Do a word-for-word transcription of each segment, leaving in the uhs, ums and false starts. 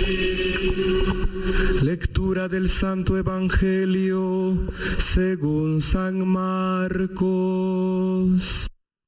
Lectura del Santo Evangelio según San Marcos.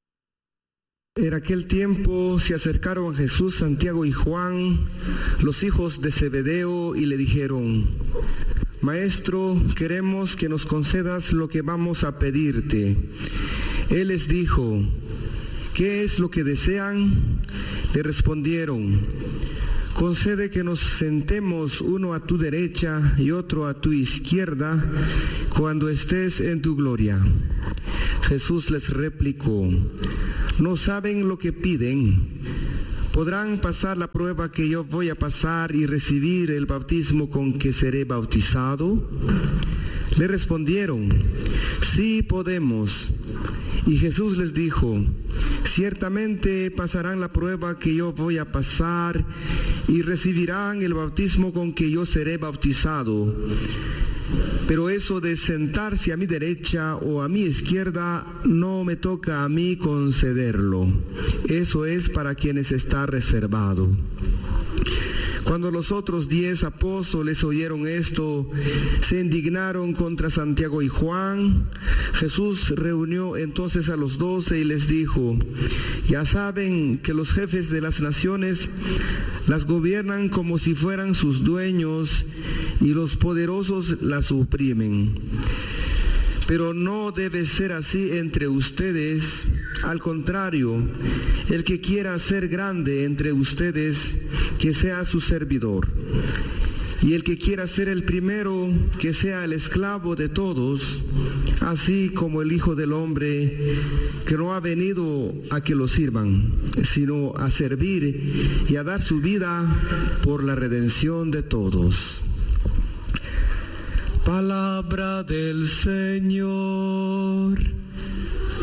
En aquel tiempo se acercaron a Jesús Santiago y Juan, los hijos de Zebedeo, y le dijeron: Maestro, queremos que nos concedas lo que vamos a pedirte. Él les dijo: ¿qué es lo que desean? Le respondieron: concede que nos sentemos uno a tu derecha y otro a tu izquierda cuando estés en tu gloria. Jesús les replicó: ¿no saben lo que piden? ¿Podrán pasar la prueba que yo voy a pasar y recibir el bautismo con que seré bautizado? Le respondieron: sí podemos. Y Jesús les dijo: ciertamente pasarán la prueba que yo voy a pasar y recibirán el bautismo con que yo seré bautizado. Pero eso de sentarse a mi derecha o a mi izquierda no me toca a mí concederlo. Eso es para quienes está reservado. Cuando los otros diez apóstoles oyeron esto, se indignaron contra Santiago y Juan. Jesús reunió entonces a los doce y les dijo: ya saben que los jefes de las naciones las gobiernan como si fueran sus dueños y los poderosos las oprimen. Pero no debe ser así entre ustedes. Al contrario, el que quiera ser grande entre ustedes, que sea su servidor. Y el que quiera ser el primero, que sea el esclavo de todos, así como el Hijo del Hombre, que no ha venido a que lo sirvan, sino a servir y a dar su vida por la redención de todos. Palabra del Señor.